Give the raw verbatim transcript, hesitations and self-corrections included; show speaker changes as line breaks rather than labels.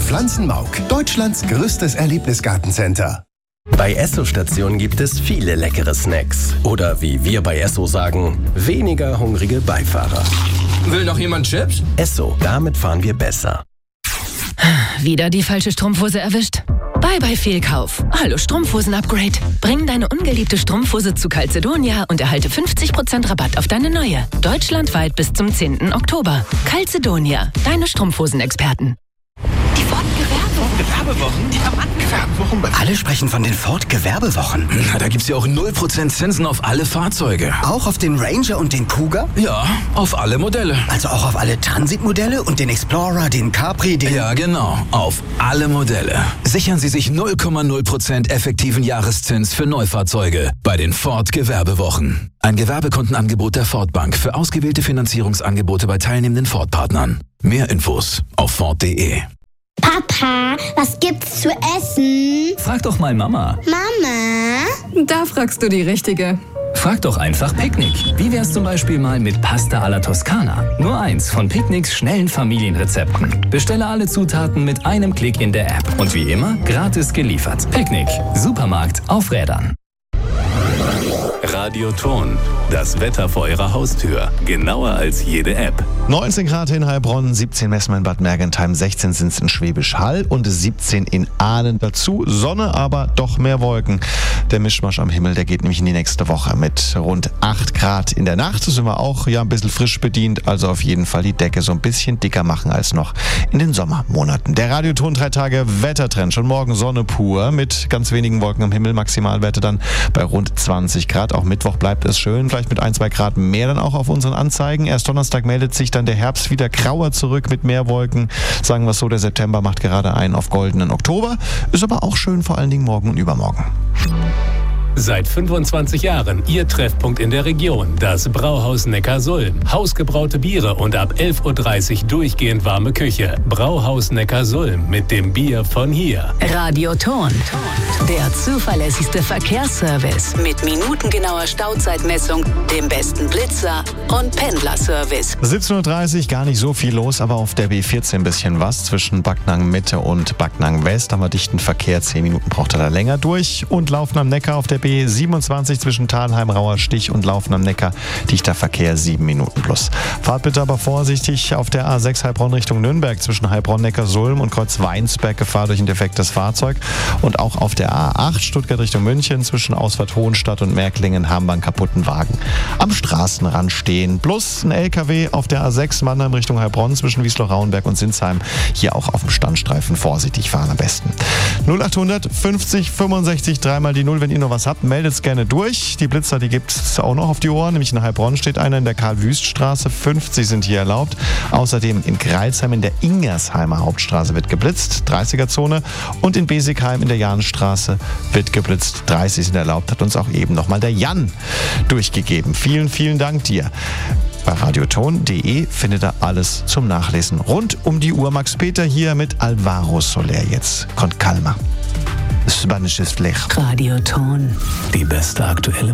Pflanzenmauk, Deutschlands größtes Erlebnisgartencenter.
Bei Esso-Stationen gibt es viele leckere Snacks. Oder wie wir bei Esso sagen, weniger hungrige Beifahrer.
Will noch jemand Chips?
Esso, damit fahren wir besser.
Wieder die falsche Strumpfhose erwischt? Bye bye Fehlkauf. Hallo Strumpfhosen-Upgrade. Bring deine ungeliebte Strumpfhose zu Calzedonia und erhalte fünfzig Prozent Rabatt auf deine neue. Deutschlandweit bis zum zehnten Oktober. Calzedonia, deine Strumpfhosen-Experten.
Die Ford-Gewerbewochen? Die Gewerbewochen?
Alle sprechen von den Ford-Gewerbewochen.
Na, da gibt's ja auch null Prozent Zinsen auf alle Fahrzeuge.
Auch auf den Ranger und den Kuga?
Ja, auf alle Modelle.
Also auch auf alle Transit-Modelle und den Explorer, den Capri, den...
Ja, genau. Auf alle Modelle. Sichern Sie sich null Komma null Prozent effektiven Jahreszins für Neufahrzeuge bei den Ford-Gewerbewochen. Ein Gewerbekundenangebot der Ford Bank für ausgewählte Finanzierungsangebote bei teilnehmenden Ford-Partnern. Mehr Infos auf Ford punkt de.
Papa, was gibt's zu essen?
Frag doch mal Mama.
Mama?
Da fragst du die Richtige.
Frag doch einfach Picknick. Wie wär's zum Beispiel mal mit Pasta alla Toskana? Nur eins von Picknicks schnellen Familienrezepten. Bestelle alle Zutaten mit einem Klick in der App. Und wie immer, gratis geliefert. Picknick. Supermarkt auf Rädern.
Radioton. Das Wetter vor Ihrer Haustür. Genauer als jede App.
neunzehn Grad in Heilbronn, siebzehn messen wir in Bad Mergentheim, sechzehn sind es in Schwäbisch Hall und siebzehn in Ahlen. Dazu Sonne, aber doch mehr Wolken. Der Mischmasch am Himmel, der geht nämlich in die nächste Woche mit rund acht Grad in der Nacht. Sind wir auch ja ein bisschen frisch bedient, also auf jeden Fall die Decke so ein bisschen dicker machen als noch in den Sommermonaten. Der Radioton drei Tage Wettertrend. Schon morgen Sonne pur mit ganz wenigen Wolken am Himmel. Maximalwerte dann bei rund zwanzig Grad. Auch Mittwoch bleibt es schön. Vielleicht mit ein, zwei Grad mehr dann auch auf unseren Anzeigen. Erst Donnerstag meldet sich dann der Herbst wieder grauer zurück mit mehr Wolken. Sagen wir es so, der September macht gerade einen auf goldenen Oktober. Ist aber auch schön, vor allen Dingen morgen und übermorgen.
Seit fünfundzwanzig Jahren Ihr Treffpunkt in der Region, das Brauhaus Neckarsulm. Hausgebraute Biere und ab elf Uhr dreißig durchgehend warme Küche. Brauhaus Neckarsulm mit dem Bier von hier.
Radioton. Der zuverlässigste Verkehrsservice mit minutengenauer Stauzeitmessung, dem besten Blitzer und Pendlerservice.
siebzehn Uhr dreißig, gar nicht so viel los, aber auf der B vierzehn ein bisschen was. Zwischen Backnang Mitte und Backnang West haben wir dichten Verkehr. zehn Minuten braucht er da länger durch. Und Laufen am Neckar auf der B siebenundzwanzig zwischen Thalheim, Rauerstich und Laufen am Neckar. Dichter Verkehr, sieben Minuten plus. Fahrt bitte aber vorsichtig auf der A sechs Heilbronn Richtung Nürnberg zwischen Heilbronn, Neckarsulm und Kreuz Weinsberg. Gefahr durch ein defektes Fahrzeug. Und auch auf der A acht Stuttgart Richtung München zwischen Ausfahrt Hohenstadt und Märklingen haben wir einen kaputten Wagen am Straßenrand stehen. Plus ein L K W auf der A sechs Mannheim Richtung Heilbronn zwischen Wiesloch-Rauenberg und Sinsheim. Hier auch auf dem Standstreifen vorsichtig fahren am besten. null achthundert fünfzig fünfundsechzig, dreimal die Null, wenn ihr noch was habt. Meldet es gerne durch. Die Blitzer, die gibt es auch noch auf die Ohren. Nämlich in Heilbronn steht einer in der Karl-Wüst-Straße. fünfzig sind hier erlaubt. Außerdem in Greilsheim in der Ingersheimer Hauptstraße wird geblitzt. dreißiger-Zone. Und in Besigheim in der Janstraße wird geblitzt. dreißig sind erlaubt. Hat uns auch eben nochmal der Jan durchgegeben. Vielen, vielen Dank dir. Bei radioton punkt de findet ihr alles zum Nachlesen. Rund um die Uhr. Max Peter hier mit Alvaro Soler jetzt. Con calma. Spanisches Blech.
Radioton.
Die beste aktuelle